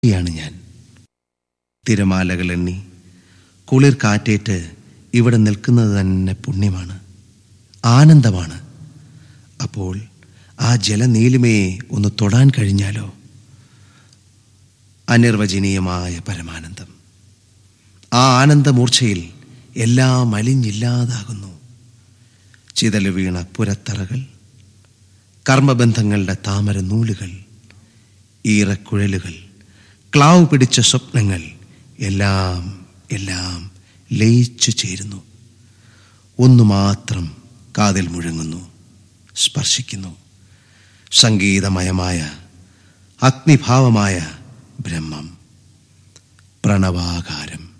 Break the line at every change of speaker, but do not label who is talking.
ാണ് ഞാൻ. തിരമാലകൾ എണ്ണി കുളിർ കാറ്റേറ്റ് ഇവിടെ നിൽക്കുന്നത് തന്നെ പുണ്യമാണ്, ആനന്ദമാണ്. അപ്പോൾ ആ ജലനീലിമയെ ഒന്ന് തൊടാൻ കഴിഞ്ഞാലോ, അനിർവചനീയമായ പരമാനന്ദം. ആ ആനന്ദമൂർച്ചയിൽ എല്ലാം അലിഞ്ഞില്ലാതാകുന്നു. ചിതല് വീണ പുരത്തറകൾ, കർമ്മബന്ധങ്ങളുടെ താമര നൂലുകൾ, ഈറക്കുഴലുകൾ, ക്ലാവ് പിടിച്ച സ്വപ്നങ്ങൾ എല്ലാം എല്ലാം ലയിച്ചു ചേരുന്നു. ഒന്നു മാത്രം കാതിൽ മുഴങ്ങുന്നു, സ്പർശിക്കുന്നു. സംഗീതമയമായ അഗ്നിഭാവമായ ബ്രഹ്മം, പ്രണവാകാരം.